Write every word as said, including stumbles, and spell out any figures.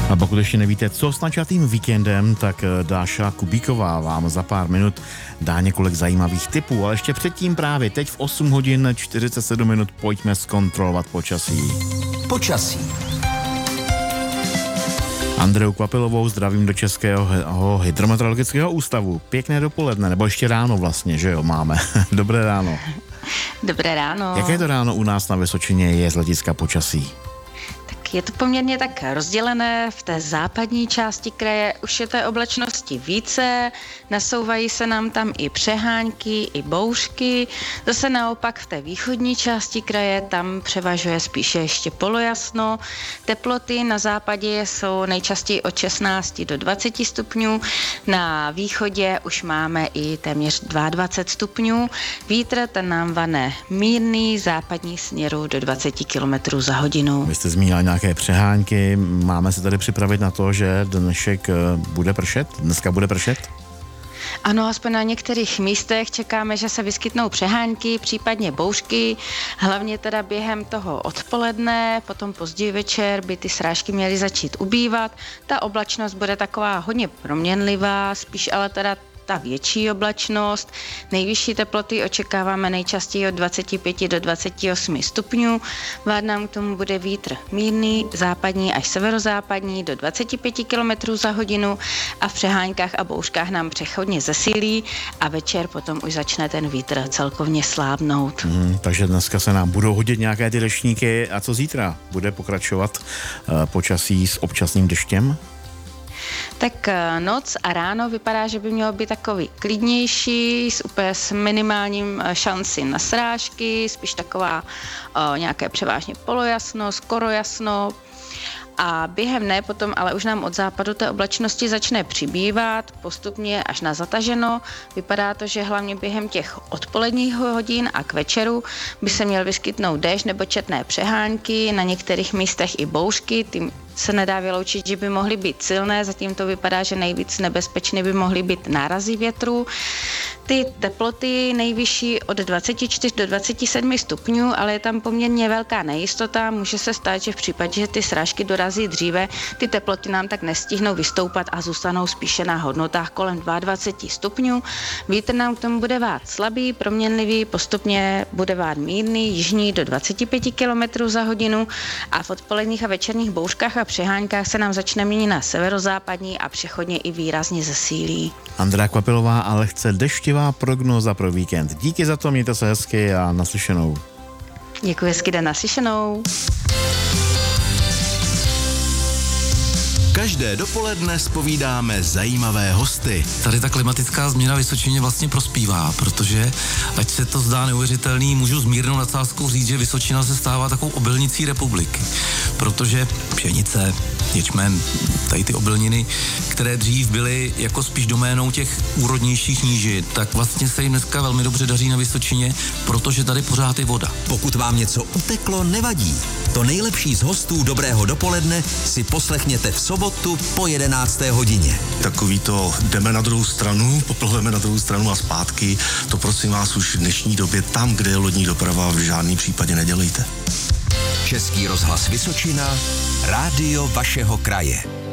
A pokud ještě nevíte, co s načatým víkendem, tak Dáša Kubíková vám za pár minut dá několik zajímavých tipů, ale ještě předtím právě teď v osm hodin čtyřicet sedm minut pojďme zkontrolovat počasí. Počasí. Andreu Kvapilovou zdravím do Českého hydrometeorologického ústavu. Pěkné dopoledne, nebo ještě ráno vlastně, že jo, máme. Dobré ráno. Dobré ráno. Jaké to ráno u nás na Vysočině je z hlediska počasí? Je to poměrně tak rozdělené. V té západní části kraje už je té oblačnosti více, nasouvají se nám tam i přehánky, i bouřky. Zase naopak v té východní části kraje tam převažuje spíše ještě polojasno. Teploty na západě jsou nejčastěji od šestnáct do dvaceti stupňů, na východě už máme i téměř dvacet dva stupňů. Vítr ten nám vane mírný, západní směru do dvacet kilometrů za hodinu. Vy jste zmínila nějaké přehánky, máme se tady připravit na to, že dnešek bude pršet? Dneska bude pršet? Ano, aspoň na některých místech čekáme, že se vyskytnou přehánky, případně bouřky, hlavně teda během toho odpoledne, potom později večer by ty srážky měly začít ubývat. Ta oblačnost bude taková hodně proměnlivá, spíš ale teda ta větší oblačnost. Nejvyšší teploty očekáváme nejčastěji od dvacet pět do dvacet osm stupňů. Vád nám k tomu bude vítr mírný, západní až severozápadní do dvacet pět kilometrů za hodinu a v přeháňkách a bouřkách nám přechodně zesílí a večer potom už začne ten vítr celkovně slábnout. Hmm, takže dneska se nám budou hodit nějaké ty dešníky. A co zítra? Bude pokračovat uh, počasí s občasným deštěm? Tak noc a ráno vypadá, že by mělo být takový klidnější, s úplně s minimálním šanci na srážky, spíš taková o, nějaké převážně polojasno, skoro jasno. A během dne potom ale už nám od západu té oblačnosti začne přibývat postupně až na zataženo. Vypadá to, že hlavně během těch odpoledních hodin a k večeru by se měl vyskytnout déšť nebo četné přehánky, na některých místech i bouřky, tím se nedá vyloučit, že by mohly být silné, zatím to vypadá, že nejvíc nebezpečné by mohly být nárazy větru. Ty teploty nejvyšší od dvacet čtyři do dvacet sedm stupňů, ale je tam poměrně velká nejistota, může se stát, že v případě, že ty srážky dorazí dříve, ty teploty nám tak nestihnou vystoupat a zůstanou spíše na hodnotách kolem dvacet dva stupňů. Vítr nám k tomu bude vát slabý, proměnlivý, postupně bude vát mírný, jižní do dvacet pět kilometrů za hodinu a v odpoledních a večerních bouřkách a přeháňkách se nám začne měnit na severozápadní a přechodně i výrazně zesílí. Andrea Kvapilová a lehce deštivá prognóza pro víkend. Díky za to, mějte se hezky a naslyšenou. Děkuji, hezky den, naslyšenou. Každé dopoledne zpovídáme zajímavé hosty. Tady ta klimatická změna Vysočině vlastně prospívá, protože, ať se to zdá neuvěřitelný, můžu s mírnou nadsázkou říct, že Vysočina se stává takovou obilnicí republiky, protože pšenice, ječmen, tady ty obilniny, které dřív byly jako spíš doménou těch úrodnějších nížin, tak vlastně se jim dneska velmi dobře daří na Vysočině, protože tady pořád je voda. Pokud vám něco uteklo, nevadí. To nejlepší z hostů Dobrého dopoledne si poslechněte v sobotu po jedenácté hodině. Takový to jdeme na druhou stranu, poplujeme na druhou stranu a zpátky, to prosím vás už v dnešní době tam, kde je lodní doprava, v žádném případě nedělejte. Český rozhlas Vysočina, rádio vašeho kraje.